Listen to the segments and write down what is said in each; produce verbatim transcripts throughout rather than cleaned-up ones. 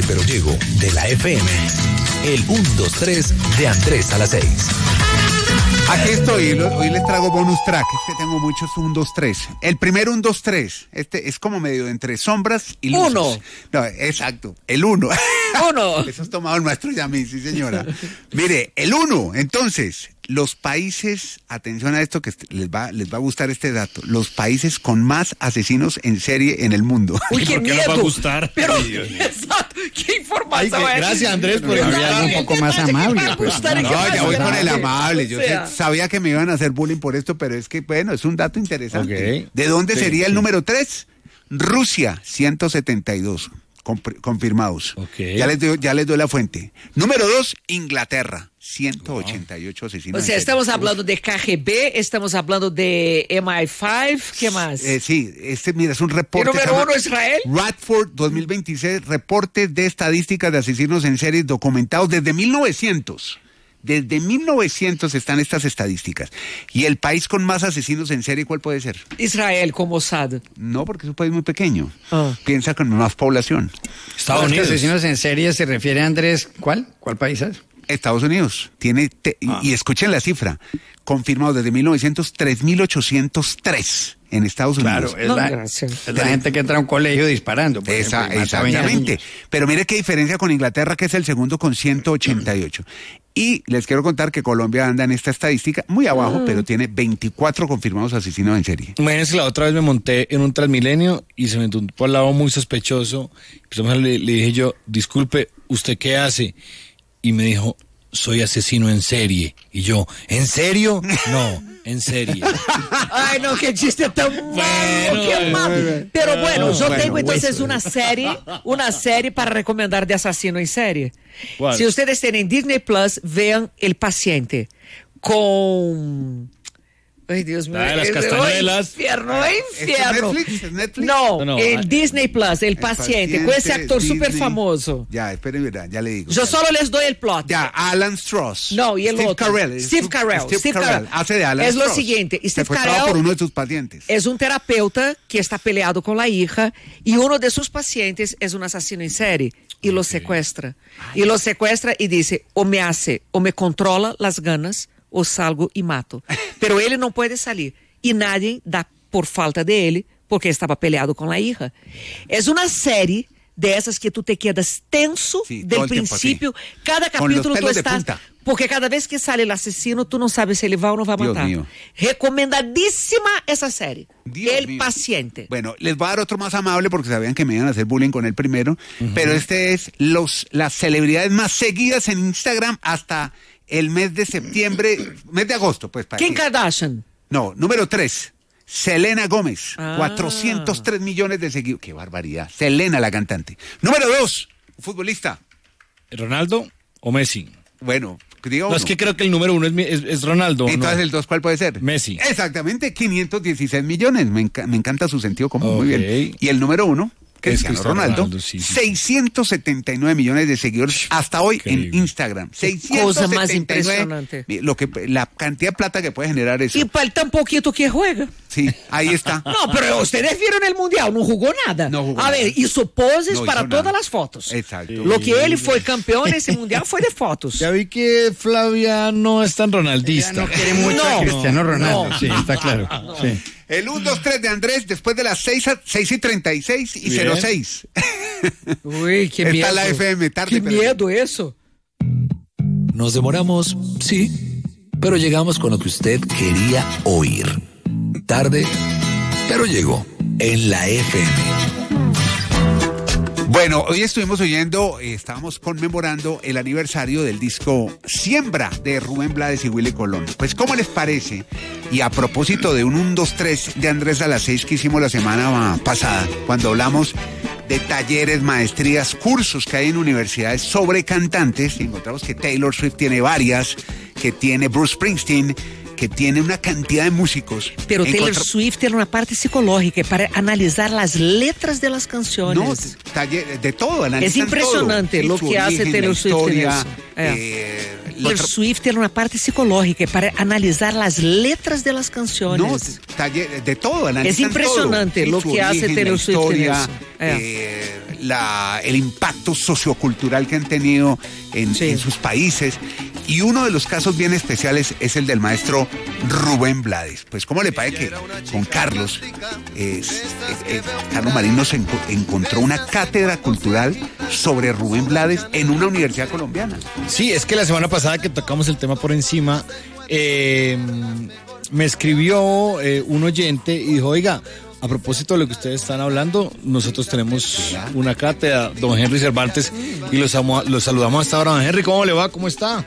tarde pero llego de la F M. El uno dos tres de Andrés a las seis. Aquí estoy, hoy les traigo bonus track, es que tengo muchos uno, dos, tres. El primero uno, dos, tres, este es como medio entre sombras y luces. Uno. No, exacto, el uno. Uno. Eso es tomado el maestro Yamí, sí señora. Mire, el uno, entonces, los países, atención a esto que les va, les va a gustar este dato, los países con más asesinos en serie en el mundo. Uy, qué ¿Por qué miedo. nos va a gustar? Pero, Ay, Dios mío. exacto, qué Ay, información que- es. gracias, Andrés, por Pero enviar nadie un poco más te amable, va a pues. gustar, No, ¿qué más ya voy con el grande? amable. Yo O sea, sé- sabía que me iban a hacer bullying por esto, pero es que, bueno, es un dato interesante. Ok. ¿De dónde Sí, sería el sí. número tres? Rusia, ciento setenta y dos, compr- confirmados. Ok. Ya les doy, ya les doy la fuente. Número dos, Inglaterra, ciento ochenta y ocho asesinos. O en sea, serie. estamos hablando de K G B, estamos hablando de M I cinco, ¿qué más? Eh, sí, este, mira, es un ¿Y reporte. número se llama uno, Israel? Radford dos mil veintiséis, reporte de estadísticas de asesinos en serie documentados desde mil novecientos. Desde mil novecientos están estas estadísticas. ¿Y el país con más asesinos en serie cuál puede ser? Israel con Mossad. No, porque es un país muy pequeño. Ah. Piensa con más población. Estados Los Unidos. asesinos en serie se refiere a Andrés, ¿cuál? ¿Cuál país es? Estados Unidos tiene, te- Ah. y escuchen la cifra, confirmado desde mil novecientos, tres mil ochocientos tres en Estados Unidos. Claro, es, No, la, gracias. es la gente que entra a un colegio disparando. por Esa- ejemplo, y mata a veinte exactamente. niños. Pero mire qué diferencia con Inglaterra, que es el segundo con ciento ochenta y ocho. Y les quiero contar que Colombia anda en esta estadística muy abajo, pero tiene veinticuatro confirmados asesinos en serie. Imagínense que la otra vez me monté en un Transmilenio y se me tuvo por al lado muy sospechoso. Empezamos a- Le, le dije yo, disculpe, ¿usted qué hace? Y me dijo, soy asesino en serie. Y yo, ¿en serio? No, en serie. Ay, no, qué chiste tan malo, Bueno, qué malo. Pero bueno, yo bueno, tengo entonces eso. una serie, una serie para recomendar de asesino en serie. ¿Cuál? Si ustedes tienen Disney Plus, vean El Paciente con... Ay, Dios mío. La de las es- castañuelas. ¡Ay, infierno, ay, ¿Esto es infierno! Netflix? ¿Es Netflix? No, No, no, en ah, Disney Plus, El Paciente, con ese actor Disney. súper famoso. Ya, esperen, mira, ya le digo. Yo ya. solo les doy el plot. Ya, Alan Strauss. No, y el Steve otro. Carell. Steve Carell. Steve, Steve Carell. Carell. Hace de Alan Es lo Strauss. siguiente, Steve Secuestrado Carell- por uno de sus pacientes. Es un terapeuta que está peleado con la hija y uno de sus pacientes es un asesino en serie y lo secuestra. Y lo secuestra y dice, o me hace, o me controla las ganas, o salgo y mato. Pero él no puede salir y nadie da por falta de él porque estaba peleado con la hija. Es una serie de esas que tú te quedas tenso Sí, todo del el tiempo principio. Cada Con los capítulo tú pelos de estás... punta. Porque cada vez que sale el asesino, tú no sabes si él va o no va a Dios matar. mío. Recomendadísima esa serie. Dios El mío. Paciente. Bueno, les voy a dar otro más amable porque sabían que me iban a hacer bullying con el primero, pero este es los las celebridades más seguidas en Instagram hasta el mes de septiembre, mes de agosto, pues. Para Kim que- Kardashian. No, número tres. Selena Gómez, Ah. cuatrocientos tres millones de seguidores. Qué barbaridad. Selena, la cantante. Número dos, futbolista. ¿Ronaldo o Messi? Bueno, diga No, uno. es que creo que el número uno es, mi- es, es Ronaldo. Entonces ¿no? el dos, ¿cuál puede ser? Messi. Exactamente, quinientos dieciséis millones. Me, enca- me encanta su sentido común, muy Ok. bien. Y el número uno, Cristiano Cristiano Ronaldo, Ronaldo, sí, sí. seiscientos setenta y nueve millones de seguidores hasta hoy en Increíble. Instagram. seiscientos setenta y nueve. más impresionante. Lo que, la cantidad de plata que puede generar eso. Y para el tan poquito que juega. Sí, ahí está. No, pero ustedes vieron el mundial, no jugó nada. No jugó a nada. ver, hizo poses No para hizo todas nada. las fotos. Exacto. Lo que él fue campeón en ese mundial fue de fotos. Ya vi que Flavia no es tan ronaldista. Ya no quiere mucho No, a Cristiano Ronaldo. no. Sí, está claro. Sí. El uno, dos, tres de Andrés, después de las seis, a- seis y treinta y seis y Bien. cero seis. Uy, qué Está miedo. la F M tarde, Qué pero- miedo eso. Nos demoramos, sí, pero llegamos con lo que usted quería oír. Tarde, pero llegó en la F M. Bueno, hoy estuvimos oyendo, eh, estábamos conmemorando el aniversario del disco Siembra de Rubén Blades y Willy Colón. Pues, ¿cómo les parece? Y a propósito de un uno, dos, tres de Andrés a las seis que hicimos la semana pasada, cuando hablamos de talleres, maestrías, cursos que hay en universidades sobre cantantes, encontramos que Taylor Swift tiene varias, que tiene Bruce Springsteen, que tiene una cantidad de músicos. Pero Taylor Encontra- Swift tiene una parte psicológica para analizar las letras de las canciones. No, taller, de todo, analizan Es impresionante todo. lo Sí, que su hace origen, Taylor la Swift en historia, eso. eh, Taylor otra- Swift tiene una parte psicológica para analizar las letras de las canciones. No, taller, de todo, analizan Es impresionante todo. lo su que hace origen, Taylor la Swift en historia, eso. eh, la, el impacto sociocultural que han tenido en, Sí. en sus países. Y uno de los casos bien especiales es el del maestro Rubén Blades. Pues, ¿cómo le parece que con Carlos, eh, eh, eh, Carlos Marín nos enco- encontró una cátedra cultural sobre Rubén Blades en una universidad colombiana? Sí, es que la semana pasada que tocamos el tema por encima, eh, me escribió eh, un oyente y dijo, oiga, a propósito de lo que ustedes están hablando, nosotros tenemos una cátedra, don Henry Cervantes, y los, amo- los saludamos hasta ahora. Don Henry, ¿cómo le va? ¿Cómo está?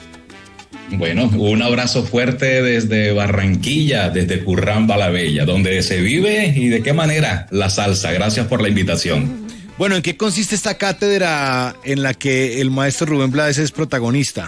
Bueno, un abrazo fuerte desde Barranquilla, desde Curramba la Bella, donde se vive y de qué manera la salsa. Gracias por la invitación. Bueno, ¿en qué consiste esta cátedra en la que el maestro Rubén Blades es protagonista?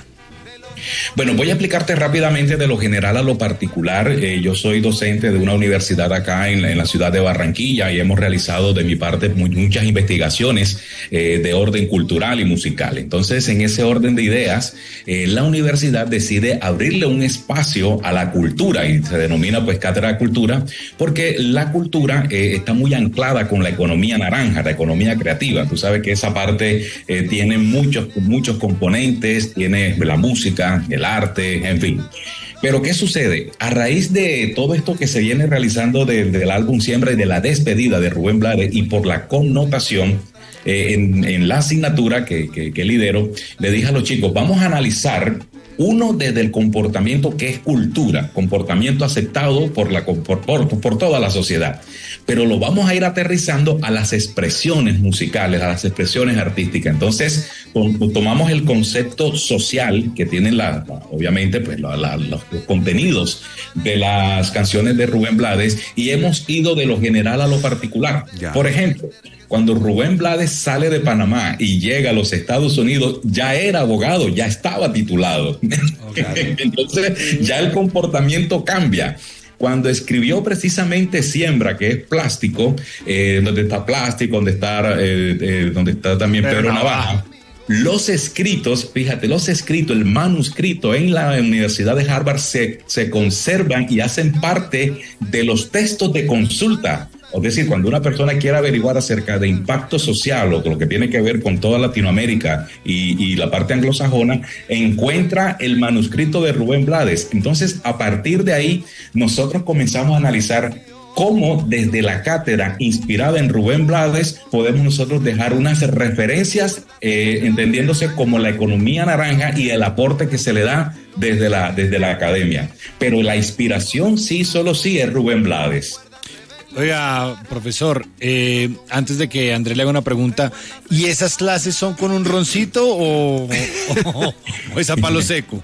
Bueno, voy a explicarte rápidamente de lo general a lo particular. Eh, yo soy docente de una universidad acá en la, en la ciudad de Barranquilla y hemos realizado de mi parte muy, muchas investigaciones eh, de orden cultural y musical. Entonces, en ese orden de ideas, eh, la universidad decide abrirle un espacio a la cultura y se denomina pues Cátedra de Cultura porque la cultura eh, está muy anclada con la economía naranja, la economía creativa. Tú sabes que esa parte eh, tiene muchos, muchos componentes, tiene la música, el arte, en fin. Pero ¿qué sucede? A raíz de todo esto que se viene realizando de, del álbum Siembra y de la despedida de Rubén Blades y por la connotación eh, en, en la asignatura que, que, que lidero, le dije a los chicos, vamos a analizar uno desde el comportamiento que es cultura, comportamiento aceptado por, la, por, por, por toda la sociedad, pero lo vamos a ir aterrizando a las expresiones musicales, a las expresiones artísticas. Entonces, con, tomamos el concepto social que tienen, la, la, obviamente, pues, la, la, los, los contenidos de las canciones de Rubén Blades y hemos ido de lo general a lo particular. Ya. Por ejemplo, cuando Rubén Blades sale de Panamá y llega a los Estados Unidos, ya era abogado, ya estaba titulado. Okay. Entonces, ya el comportamiento cambia. Cuando escribió precisamente Siembra, que es plástico, eh, donde está plástico, donde está, eh, eh, donde está también Pedro, Pedro Navaja, Navaja, los escritos, fíjate, los escritos, el manuscrito en la Universidad de Harvard se, se conservan y hacen parte de los textos de consulta. Es decir, cuando una persona quiere averiguar acerca de impacto social o lo que tiene que ver con toda Latinoamérica y, y la parte anglosajona, encuentra el manuscrito de Rubén Blades. Entonces, a partir de ahí, nosotros comenzamos a analizar cómo desde la cátedra inspirada en Rubén Blades podemos nosotros dejar unas referencias, eh, entendiéndose como la economía naranja y el aporte que se le da desde la, desde la academia. Pero la inspiración sí, solo sí es Rubén Blades. Oiga, profesor, eh, antes de que Andrés le haga una pregunta, ¿y esas clases son con un roncito o, o, o es a palo seco?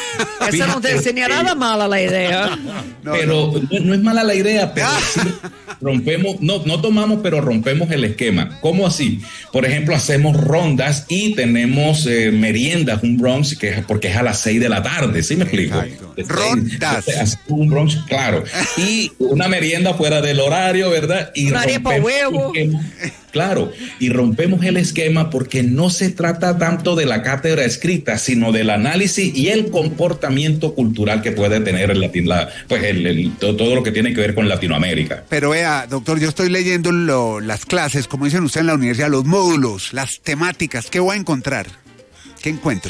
Esa no te enseña nada mala la idea. No, pero no. No, no es mala la idea, pero sí rompemos, no, no tomamos, pero rompemos el esquema. ¿Cómo así? Por ejemplo, hacemos rondas y tenemos eh, meriendas, un brunch, que es porque es a las seis de la tarde, ¿sí me explico? Rondas. Hacemos un brunch, claro. Y una merienda fuera del horario, ¿verdad? Y una arepa huevo. Claro, y rompemos el esquema porque no se trata tanto de la cátedra escrita, sino del análisis y el comportamiento cultural que puede tener el Latin, la, pues el, el, todo, todo lo que tiene que ver con Latinoamérica. Pero vea, doctor, yo estoy leyendo lo, las clases, como dicen ustedes en la universidad, los módulos, las temáticas. ¿Qué voy a encontrar? ¿Qué encuentro?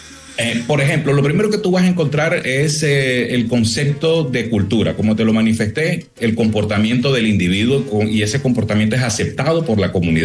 Eh, por ejemplo, lo primero que tú vas a encontrar es eh, el concepto de cultura. Como te lo manifesté, el comportamiento del individuo con, y ese comportamiento es aceptado por la comunidad.